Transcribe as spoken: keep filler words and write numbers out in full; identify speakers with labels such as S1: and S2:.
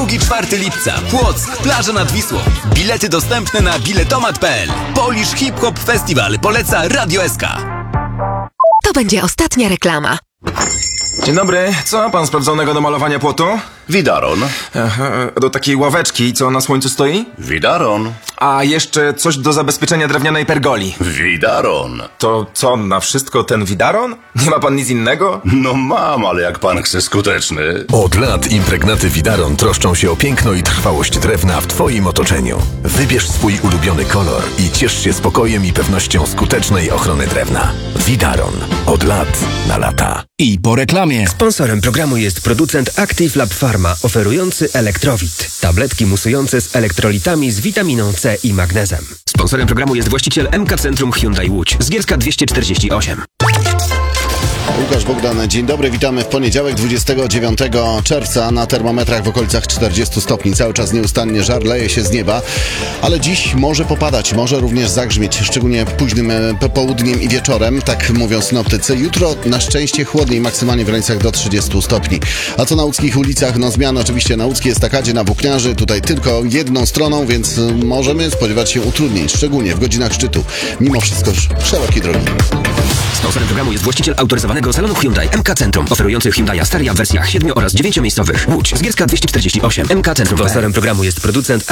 S1: drugiego-czwartego lipca. Płock, plaża nad Wisłą. Bilety dostępne na biletomat kropka p l. Polish Hip Hop Festival poleca Radio S K.
S2: To będzie ostatnia reklama.
S3: Dzień dobry, co pan sprawdzonego do malowania płotu?
S4: Widaron.
S3: Aha, do takiej ławeczki, co na słońcu stoi?
S4: Widaron.
S3: A jeszcze coś do zabezpieczenia drewnianej pergoli.
S4: Widaron.
S3: To co, na wszystko ten widaron? Nie ma pan nic innego?
S4: No mam, ale jak pan chce skuteczny.
S5: Od lat impregnaty Widaron troszczą się o piękno i trwałość drewna w twoim otoczeniu. Wybierz swój ulubiony kolor i ciesz się spokojem i pewnością skutecznej ochrony drewna. Widaron. Od lat na lata.
S6: I po reklamie.
S7: Sponsorem programu jest producent Active Lab Pharma, oferujący Elektrowit. Tabletki musujące z elektrolitami z witaminą C i magnezem.
S8: Sponsorem programu jest właściciel M K Centrum Hyundai Łódź. Zgierska dwieście czterdzieści osiem.
S9: Łukasz Bogdan, dzień dobry, witamy w poniedziałek dwudziestego dziewiątego czerwca. Na termometrach w okolicach czterdziestu stopni. Cały czas nieustannie żar leje się z nieba, ale dziś może popadać, może również zagrzmieć, szczególnie późnym popołudniem i wieczorem, tak mówią synoptycy. Jutro na szczęście chłodniej, maksymalnie w granicach do trzydziestu stopni. A co na łódzkich ulicach? No zmiany oczywiście na łódzkiej estakadzie, na Włókniarzy, tutaj tylko jedną stroną, więc możemy spodziewać się utrudnień, szczególnie w godzinach szczytu. Mimo wszystko szerokie drogi.
S8: Sponsorem programu jest właściciel autoryzowanego salonu Hyundai M K Centrum, oferujący Hyundai Staria w wersjach siedmiu oraz dziewięciomiejscowych. Łódź, Zgierska dwieście czterdzieści osiem. M K Centrum.
S7: Sponsorem programu jest producent